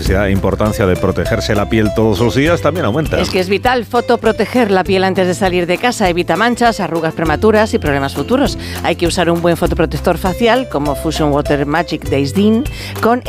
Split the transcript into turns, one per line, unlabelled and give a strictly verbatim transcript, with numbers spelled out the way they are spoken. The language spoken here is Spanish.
necesidad e importancia de protegerse la piel todos los días también aumenta.
Es que es vital fotoproteger la piel antes de salir de casa. Evita manchas, arrugas prematuras y problemas futuros. Hay que usar un buen fotoprotector facial como Fusion Water Magic Days Dean con